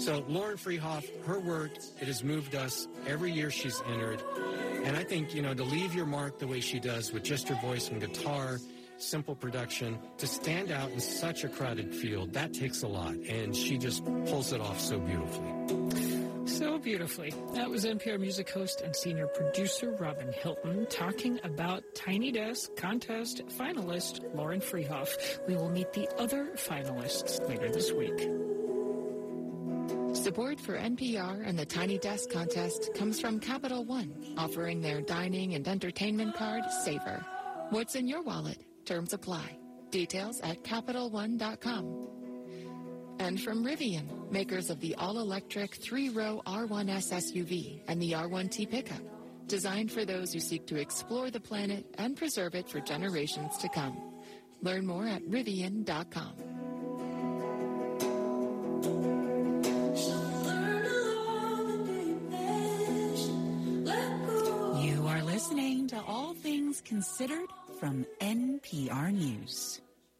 So Lauren Freehoff, her work, it has moved us every year she's entered. And I think, to leave your mark the way she does with just her voice and guitar, simple production, to stand out in such a crowded field, that takes a lot. And she just pulls it off so beautifully. So beautifully. That was NPR music host and senior producer Robin Hilton talking about Tiny Desk Contest finalist Lauren Freehoff. We will meet the other finalists later this week. Support for NPR and the Tiny Desk Contest comes from Capital One, offering their dining and entertainment card, Savor. What's in your wallet? Terms apply. Details at CapitalOne.com. And from Rivian, makers of the all-electric 3-row R1S SUV and the R1T pickup, designed for those who seek to explore the planet and preserve it for generations to come. Learn more at Rivian.com. You are listening to All Things Considered from NPR News.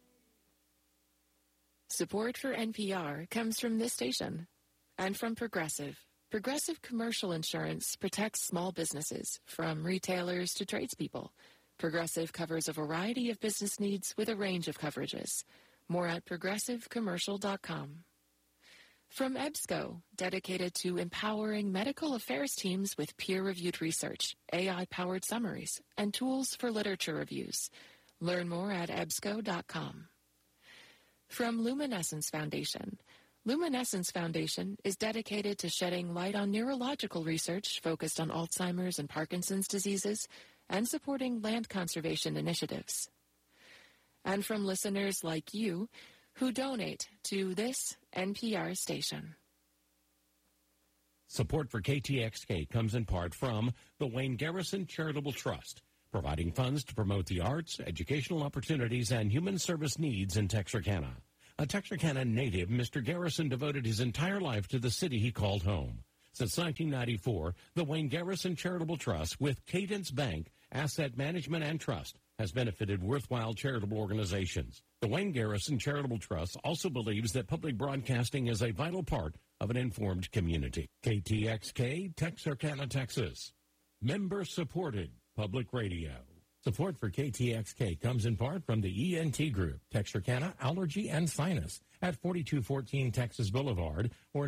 Support for NPR comes from this station and from Progressive. Progressive Commercial Insurance protects small businesses, from retailers to tradespeople. Progressive covers a variety of business needs with a range of coverages. More at progressivecommercial.com. From EBSCO, dedicated to empowering medical affairs teams with peer-reviewed research, AI-powered summaries, and tools for literature reviews. Learn more at ebsco.com. From Luminescence Foundation. Luminescence Foundation is dedicated to shedding light on neurological research focused on Alzheimer's and Parkinson's diseases and supporting land conservation initiatives. And from listeners like you who donate to this NPR station. Support for KTXK comes in part from the Wayne Garrison Charitable Trust, providing funds to promote the arts, educational opportunities, and human service needs in Texarkana. A Texarkana native, Mr. Garrison devoted his entire life to the city he called home. Since 1994, the Wayne Garrison Charitable Trust, with Cadence Bank, Asset Management and Trust, has benefited worthwhile charitable organizations. The Wayne Garrison Charitable Trust also believes that public broadcasting is a vital part of an informed community. KTXK, Texarkana, Texas. Member-supported public radio. Support for KTXK comes in part from the ENT Group, Texarkana Allergy and Sinus, at 4214 Texas Boulevard or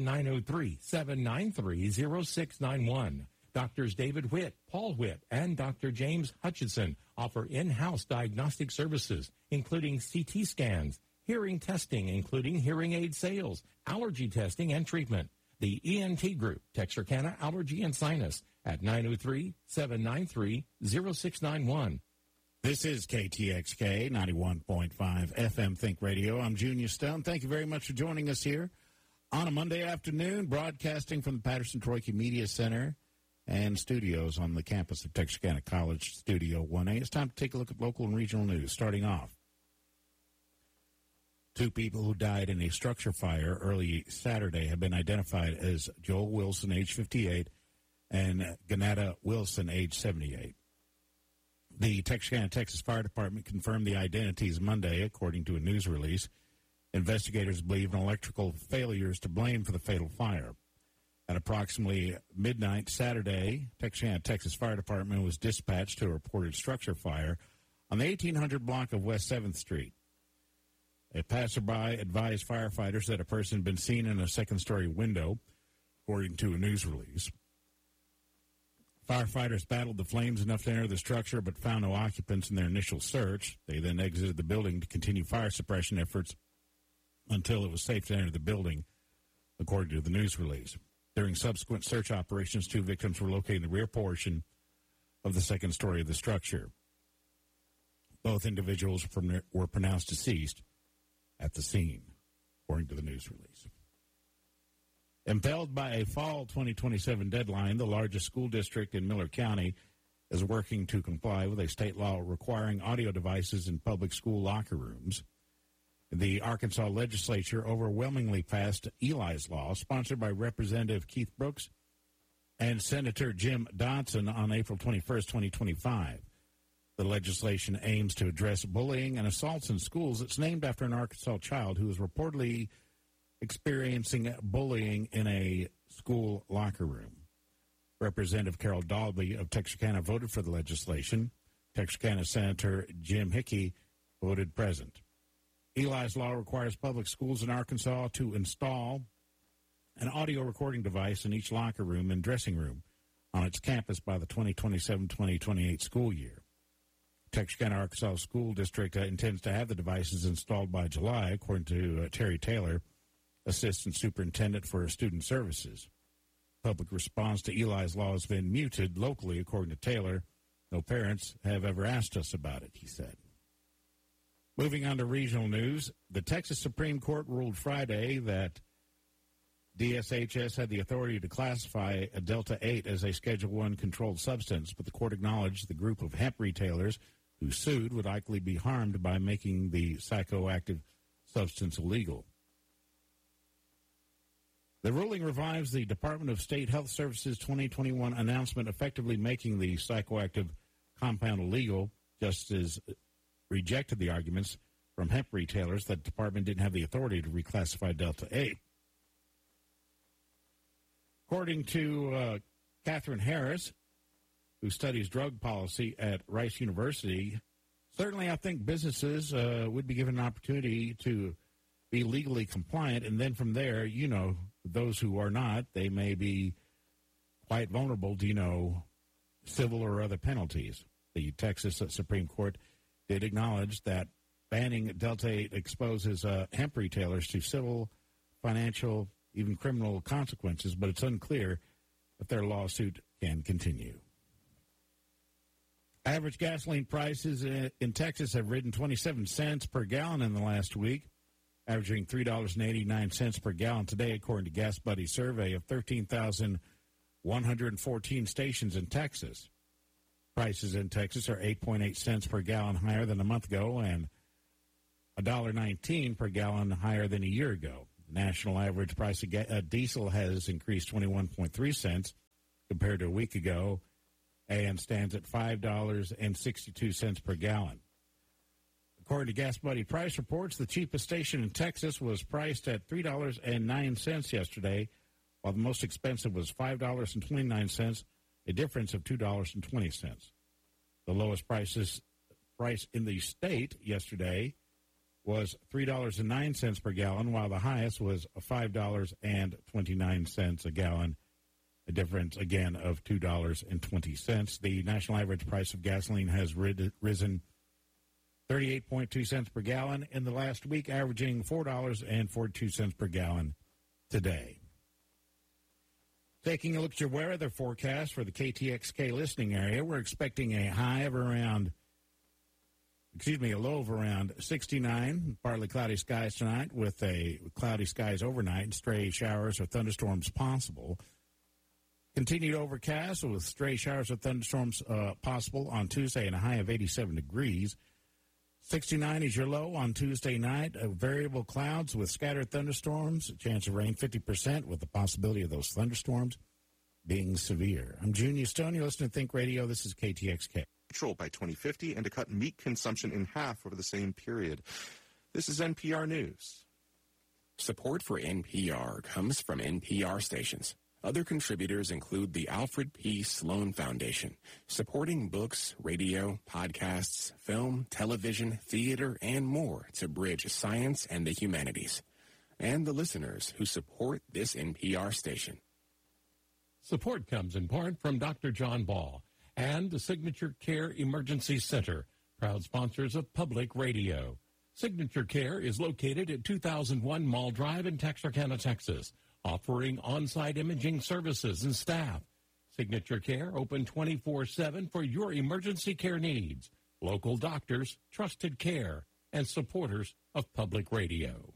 903-793-0691. Doctors David Witt, Paul Witt, and Dr. James Hutchinson offer in-house diagnostic services, including CT scans, hearing testing, including hearing aid sales, allergy testing, and treatment. The ENT Group, Texarkana Allergy and Sinus, at 903-793-0691. This is KTXK 91.5 FM Think Radio. I'm Junior Stone. Thank you very much for joining us here on a Monday afternoon, broadcasting from the Patterson-Troike Media Center and studios on the campus of Texarkana College, Studio 1A. It's time to take a look at local and regional news. Starting off, 2 people who died in a structure fire early Saturday have been identified as Joel Wilson, age 58, and Ganetta Wilson, age 78. The Texarkana, Texas Fire Department confirmed the identities Monday, according to a news release. Investigators believe an electrical failure is to blame for the fatal fire. At approximately midnight Saturday, Texarkana, Texas Fire Department was dispatched to a reported structure fire on the 1800 block of West 7th Street. A passerby advised firefighters that a person had been seen in a second-story window, according to a news release. Firefighters battled the flames enough to enter the structure but found no occupants in their initial search. They then exited the building to continue fire suppression efforts until it was safe to enter the building, according to the news release. During subsequent search operations, 2 victims were located in the rear portion of the second story of the structure. Both individuals were pronounced deceased at the scene, according to the news release. Impelled by a fall 2027 deadline, the largest school district in Miller County is working to comply with a state law requiring audio devices in public school locker rooms. The Arkansas legislature overwhelmingly passed Eli's Law, sponsored by Representative Keith Brooks and Senator Jim Dodson on April 21st, 2025. The legislation aims to address bullying and assaults in schools. It's named after an Arkansas child who was reportedly experiencing bullying in a school locker room. Representative Carol Dalby of Texarkana voted for the legislation. Texarkana Senator Jim Hickey voted present. Eli's law requires public schools in Arkansas to install an audio recording device in each locker room and dressing room on its campus by the 2027-2028 school year. Texarkana, Arkansas School District intends to have the devices installed by July, according to Terry Taylor, Assistant Superintendent for Student Services. Public response to Eli's law has been muted locally, according to Taylor. No parents have ever asked us about it, he said. Moving on to regional news, the Texas Supreme Court ruled Friday that DSHS had the authority to classify a Delta 8 as a Schedule I controlled substance, but the court acknowledged the group of hemp retailers who sued would likely be harmed by making the psychoactive substance illegal. The ruling revives the Department of State Health Services 2021 announcement effectively making the psychoactive compound illegal. Justices rejected the arguments from hemp retailers that the department didn't have the authority to reclassify Delta 8. According to Catherine Harris, who studies drug policy at Rice University, certainly I think businesses would be given an opportunity to be legally compliant, and then from there, those who are not, they may be quite vulnerable to, civil or other penalties. The Texas Supreme Court did acknowledge that banning Delta 8 exposes hemp retailers to civil, financial, even criminal consequences, but it's unclear if their lawsuit can continue. Average gasoline prices in Texas have risen 27 cents per gallon in the last week, averaging $3.89 per gallon today, according to Gas Buddy's survey of 13,114 stations in Texas. Prices in Texas are 8.8 cents per gallon higher than a month ago and $1.19 per gallon higher than a year ago. The national average price of diesel has increased 21.3 cents compared to a week ago and stands at $5.62 per gallon. According to Gas Buddy price reports, the cheapest station in Texas was priced at $3.09 yesterday, while the most expensive was $5.29, a difference of $2.20. The lowest price in the state yesterday was $3.09 per gallon, while the highest was $5.29 a gallon, a difference, again, of $2.20. The national average price of gasoline has risen 38.2 cents per gallon in the last week, averaging $4.42 per gallon today. Taking a look at your weather forecast for the KTXK listening area, we're expecting a low of around 69, partly cloudy skies tonight with a cloudy skies overnight and stray showers or thunderstorms possible. Continued overcast with stray showers or thunderstorms possible on Tuesday and a high of 87 degrees. 69 is your low on Tuesday night. Variable clouds with scattered thunderstorms. A chance of rain 50% with the possibility of those thunderstorms being severe. I'm Junior Stone. You're listening to Think Radio. This is KTXK. By 2050 and to cut meat consumption in half over the same period. This is NPR News. Support for NPR comes from NPR stations. Other contributors include the Alfred P. Sloan Foundation, supporting books, radio, podcasts, film, television, theater, and more to bridge science and the humanities. And the listeners who support this NPR station. Support comes in part from Dr. John Ball and the Signature Care Emergency Center, proud sponsors of Public Radio. Signature Care is located at 2001 Mall Drive in Texarkana, Texas, offering on-site imaging services and staff. Signature Care open 24/7 for your emergency care needs. Local doctors, trusted care, and supporters of Public Radio.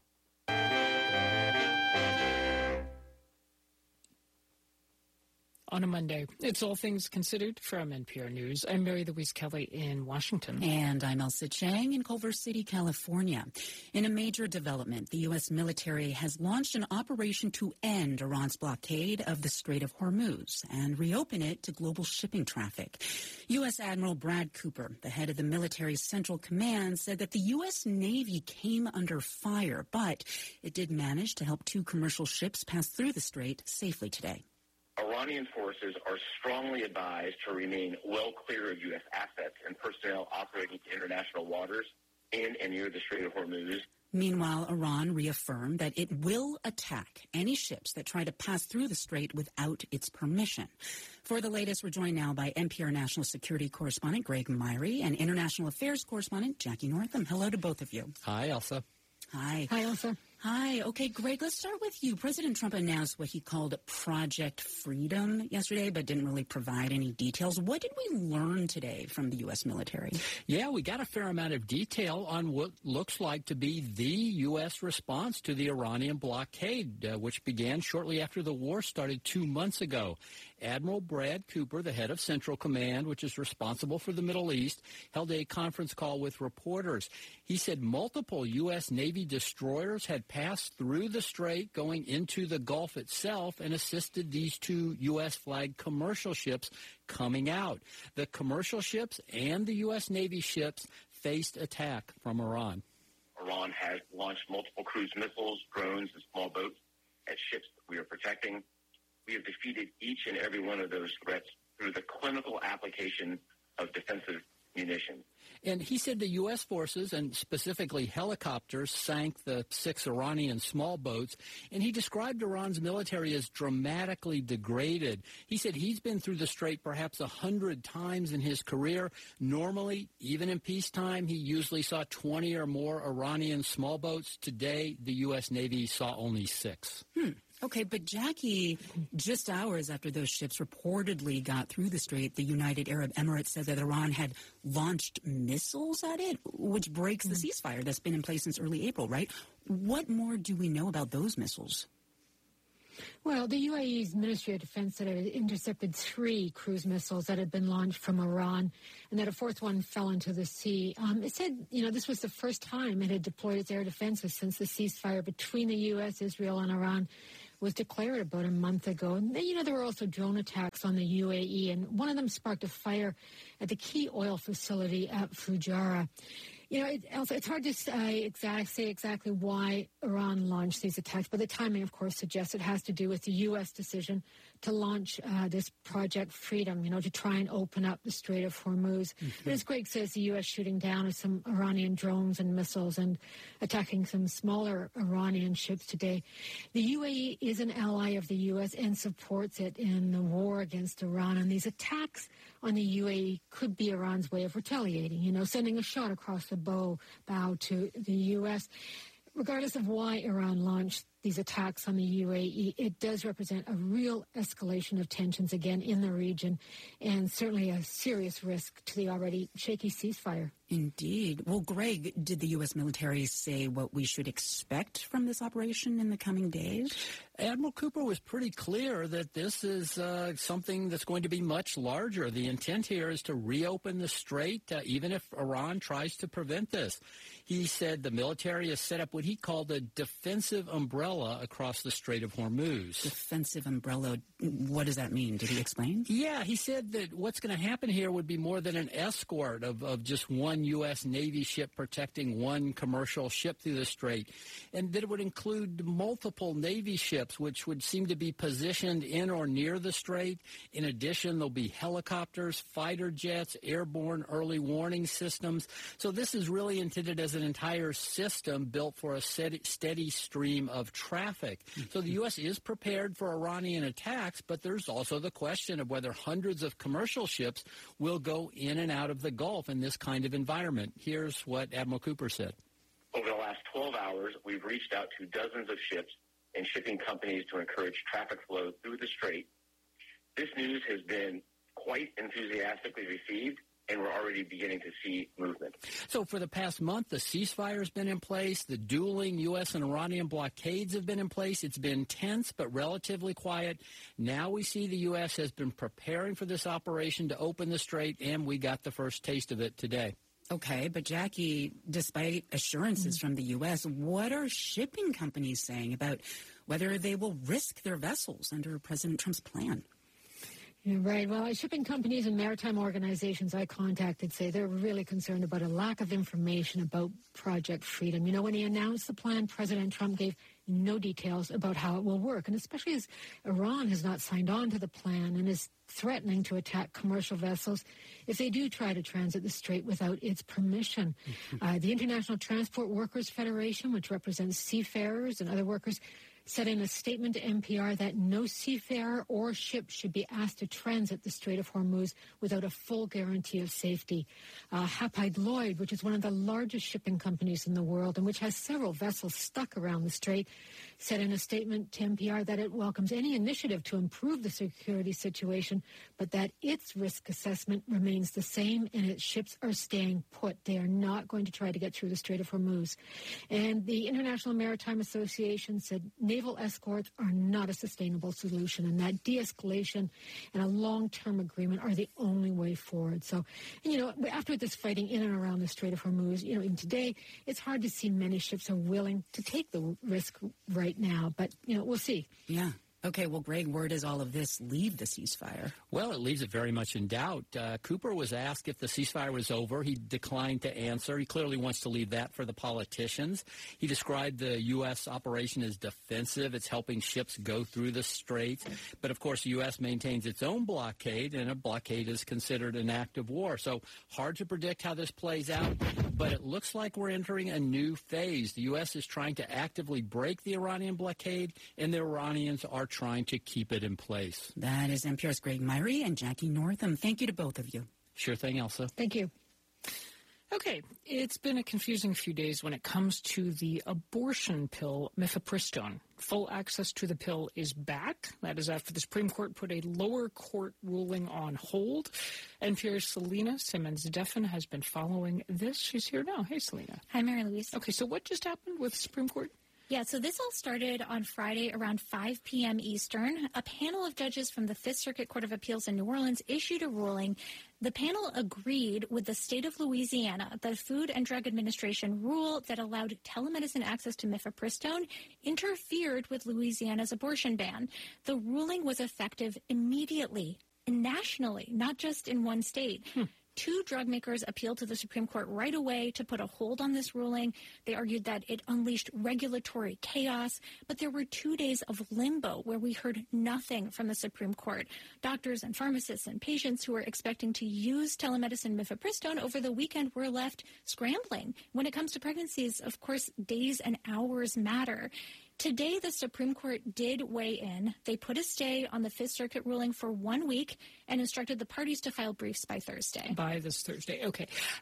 On a Monday. It's All Things Considered from NPR News. I'm Mary Louise Kelly in Washington. And I'm Elsa Chang in Culver City, California. In a major development, the U.S. military has launched an operation to end Iran's blockade of the Strait of Hormuz and reopen it to global shipping traffic. U.S. Admiral Brad Cooper, the head of the military's Central Command, said that the U.S. Navy came under fire, but it did manage to help 2 commercial ships pass through the strait safely today. Iranian forces are strongly advised to remain well clear of U.S. assets and personnel operating in international waters in and near the Strait of Hormuz. Meanwhile, Iran reaffirmed that it will attack any ships that try to pass through the strait without its permission. For the latest, we're joined now by NPR national security correspondent Greg Myrie and international affairs correspondent Jackie Northam. Hello to both of you. Hi, Elsa. Hi. Hi, Elsa. Hi. Okay, Greg, let's start with you. President Trump announced what he called Project Freedom yesterday, but didn't really provide any details. What did we learn today from the U.S. military? Yeah, we got a fair amount of detail on what looks like to be the U.S. response to the Iranian blockade, which began shortly after the war started 2 months ago. Admiral Brad Cooper, the head of Central Command, which is responsible for the Middle East, held a conference call with reporters. He said multiple U.S. Navy destroyers had passed through the strait going into the Gulf itself and assisted these 2 U.S.-flagged commercial ships coming out. The commercial ships and the U.S. Navy ships faced attack from Iran. Iran has launched multiple cruise missiles, drones, and small boats at ships that we are protecting. We have defeated each and every one of those threats through the clinical application of defensive munitions. And he said the U.S. forces, and specifically helicopters, sank the 6 Iranian small boats, and he described Iran's military as dramatically degraded. He said he's been through the strait perhaps 100 times in his career. Normally, even in peacetime, he usually saw 20 or more Iranian small boats. Today, the U.S. Navy saw only 6. Okay, but Jackie, just hours after those ships reportedly got through the strait, the United Arab Emirates said that Iran had launched missiles at it, which breaks the ceasefire that's been in place since early April, right? What more do we know about those missiles? Well, the UAE's Ministry of Defense said it had intercepted 3 cruise missiles that had been launched from Iran and that a 4th one fell into the sea. It said, this was the first time it had deployed its air defenses since the ceasefire between the U.S., Israel, and Iran was declared about a month ago. And then, there were also drone attacks on the UAE, and one of them sparked a fire at the key oil facility at Fujairah. It's hard to say exactly why Iran launched these attacks, but the timing, of course, suggests it has to do with the U.S. decision to launch this Project Freedom, to try and open up the Strait of Hormuz. But as Greg says, the U.S. shooting down some Iranian drones and missiles and attacking some smaller Iranian ships today. The UAE is an ally of the U.S. and supports it in the war against Iran, and these attacks on the UAE could be Iran's way of retaliating, sending a shot across the bow to the U.S. Regardless of why Iran launched these attacks on the UAE, it does represent a real escalation of tensions again in the region and certainly a serious risk to the already shaky ceasefire. Indeed. Well, Greg, did the U.S. military say what we should expect from this operation in the coming days? Admiral Cooper was pretty clear that this is something that's going to be much larger. The intent here is to reopen the strait, even if Iran tries to prevent this. He said the military has set up what he called a defensive umbrella across the Strait of Hormuz. Defensive umbrella, what does that mean? Did he explain? Yeah, he said that what's going to happen here would be more than an escort of just one U.S. Navy ship protecting one commercial ship through the strait, and that it would include multiple Navy ships, which would seem to be positioned in or near the strait. In addition, there'll be helicopters, fighter jets, airborne early warning systems. So this is really intended as an entire system built for a steady stream of traffic. So the U.S. is prepared for Iranian attacks, but there's also the question of whether hundreds of commercial ships will go in and out of the Gulf in this kind of environment. Here's what Admiral Cooper said. Over the last 12 hours, we've reached out to dozens of ships and shipping companies to encourage traffic flow through the strait. This news has been quite enthusiastically received, and we're already beginning to see movement. So for the past month, the ceasefire has been in place. The dueling U.S. and Iranian blockades have been in place. It's been tense but relatively quiet. Now we see the U.S. has been preparing for this operation to open the strait, and we got the first taste of it today. Okay, but Jackie, despite assurances from the U.S., what are shipping companies saying about whether they will risk their vessels under President Trump's plan? Yeah, right. Well, shipping companies and maritime organizations I contacted say they're really concerned about a lack of information about Project Freedom. You know, when he announced the plan, President Trump gave no details about how it will work, and especially as Iran has not signed on to the plan and is threatening to attack commercial vessels if they do try to transit the strait without its permission. The International Transport Workers Federation, which represents seafarers and other workers, said in a statement to NPR that no seafarer or ship should be asked to transit the Strait of Hormuz without a full guarantee of safety. Hapag-Lloyd, which is one of the largest shipping companies in the world and which has several vessels stuck around the strait, said in a statement to NPR that it welcomes any initiative to improve the security situation, but that its risk assessment remains the same and its ships are staying put. They are not going to try to get through the Strait of Hormuz. And the International Maritime Association said naval escorts are not a sustainable solution and that de-escalation and a long-term agreement are the only way forward. So, and, you know, after this fighting in and around the Strait of Hormuz, you know, even today, it's hard to see many ships are willing to take the risk right now. But, you know, we'll see. Yeah. Okay, well, Greg, where does all of this leave the ceasefire? Well, it leaves it very much in doubt. Cooper was asked if the ceasefire was over. He declined to answer. He clearly wants to leave that for the politicians. He described the U.S. operation as defensive. It's helping ships go through the strait. But, of course, the U.S. maintains its own blockade, and a blockade is considered an act of war. So hard to predict how this plays out, but it looks like we're entering a new phase. The U.S. is trying to actively break the Iranian blockade, and the Iranians are trying to keep it in place. That is NPR's Greg Myrie and Jackie Northam. Thank you to both of you. Sure thing, Elsa. Thank you. Okay, it's been a confusing few days when it comes to the abortion pill mifepristone. Full access to the pill is back. That is after the Supreme Court put a lower court ruling on hold. NPR's Selena Simmons-Deffen has been following this. She's here now. Hey, Selena. Hi, Mary Louise. Okay, so what just happened with the Supreme Court? Yeah, so this all started on Friday around 5 p.m. Eastern. A panel of judges from the Fifth Circuit Court of Appeals in New Orleans issued a ruling. The panel agreed with the state of Louisiana. The Food and Drug Administration rule that allowed telemedicine access to mifepristone interfered with Louisiana's abortion ban. The ruling was effective immediately and nationally, not just in one state. Two drug makers appealed to the Supreme Court right away to put a hold on this ruling. They argued that it unleashed regulatory chaos, but there were 2 days of limbo where we heard nothing from the Supreme Court. Doctors and pharmacists and patients who were expecting to use telemedicine mifepristone over the weekend were left scrambling. When it comes to pregnancies, of course, days and hours matter. Today, the Supreme Court did weigh in. They put a stay on the Fifth Circuit ruling for 1 week and instructed the parties to file briefs by Thursday. By this Thursday. Okay.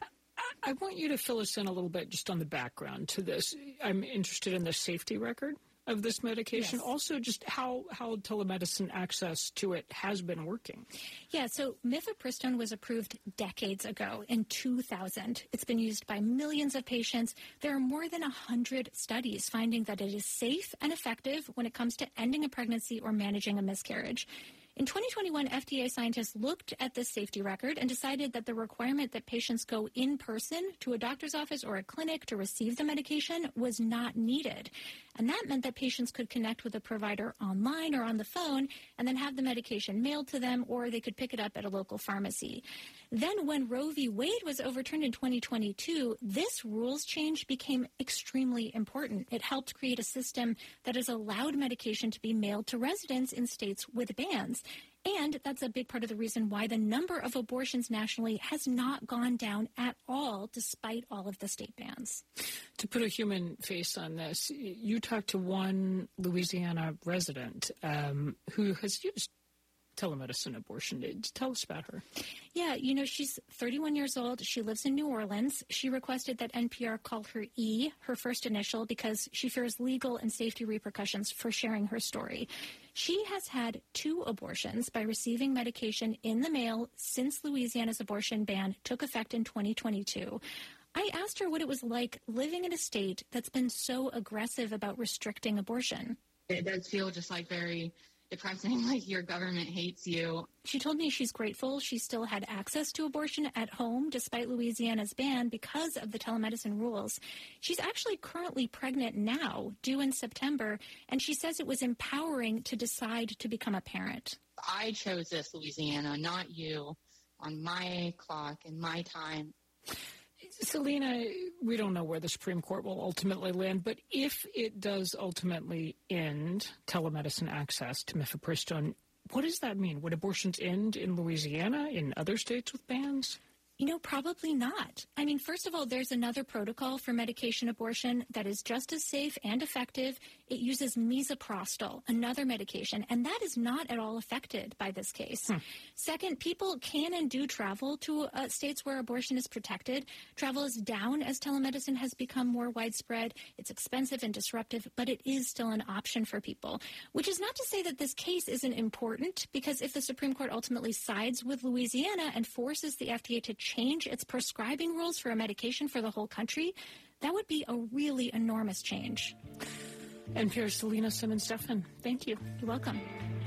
I want you to fill us in a little bit just on the background to this. I'm interested in the safety record of this medication. Yes. Also, just how telemedicine access to it has been working. Yeah, so mifepristone was approved decades ago in 2000. It's been used by millions of patients. There are more than 100 studies finding that it is safe and effective when it comes to ending a pregnancy or managing a miscarriage. In 2021, FDA scientists looked at this safety record and decided that the requirement that patients go in person to a doctor's office or a clinic to receive the medication was not needed. And that meant that patients could connect with a provider online or on the phone and then have the medication mailed to them, or they could pick it up at a local pharmacy. Then when Roe v. Wade was overturned in 2022, this rules change became extremely important. It helped create a system that has allowed medication to be mailed to residents in states with bans. And that's a big part of the reason why the number of abortions nationally has not gone down at all, despite all of the state bans. To put a human face on this, you talked to one Louisiana resident who has used telemedicine abortion. Tell us about her. Yeah, she's 31 years old. She lives in New Orleans. She requested that NPR call her E, her first initial, because she fears legal and safety repercussions for sharing her story. She has had 2 abortions by receiving medication in the mail since Louisiana's abortion ban took effect in 2022. I asked her what it was like living in a state that's been so aggressive about restricting abortion. It does feel just like very depressing, like your government hates you. She told me she's grateful she still had access to abortion at home despite Louisiana's ban because of the telemedicine rules. She's actually currently pregnant now, due in September, and she says it was empowering to decide to become a parent. I chose this, Louisiana, not you, on my clock and my time. Selena, we don't know where the Supreme Court will ultimately land, but if it does ultimately end telemedicine access to mifepristone, what does that mean? Would abortions end in Louisiana, in other states with bans? Probably not. I mean, first of all, there's another protocol for medication abortion that is just as safe and effective. It uses misoprostol, another medication, and that is not at all affected by this case. Second, people can and do travel to states where abortion is protected. Travel is down as telemedicine has become more widespread. It's expensive and disruptive, but it is still an option for people, which is not to say that this case isn't important, because if the Supreme Court ultimately sides with Louisiana and forces the FDA to change its prescribing rules for a medication for the whole country, that would be a really enormous change. NPR's Selena Simmons-Duffin, thank you. You're welcome.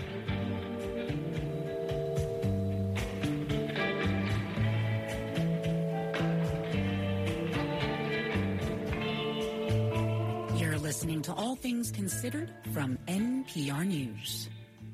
You're listening to All Things Considered from NPR News.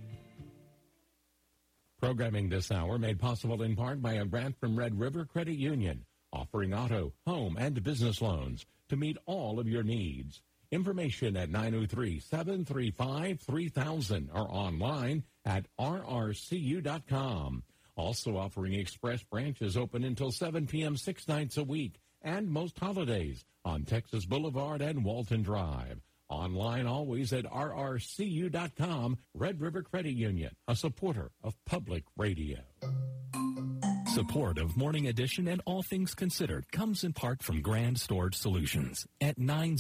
Programming this hour made possible in part by a grant from Red River Credit Union, offering auto, home, and business loans to meet all of your needs. Information at 903-735-3000 or online at rrcu.com. Also offering express branches open until 7 p.m. 6 nights a week and most holidays on Texas Boulevard and Walton Drive. Online always at rrcu.com. Red River Credit Union, a supporter of public radio. Support of Morning Edition and All Things Considered comes in part from Grand Storage Solutions at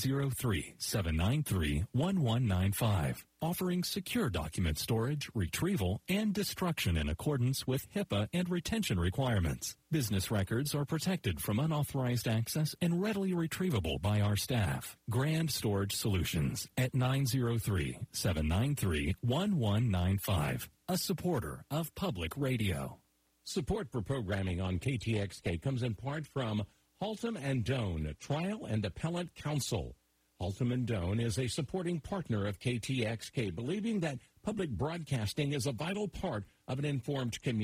903-793-1195, offering secure document storage, retrieval, and destruction in accordance with HIPAA and retention requirements. Business records are protected from unauthorized access and readily retrievable by our staff. Grand Storage Solutions at 903-793-1195, a supporter of public radio. Support for programming on KTXK comes in part from Haltom and Doan, Trial and Appellate Counsel. Haltom and Doan is a supporting partner of KTXK, believing that public broadcasting is a vital part of an informed community.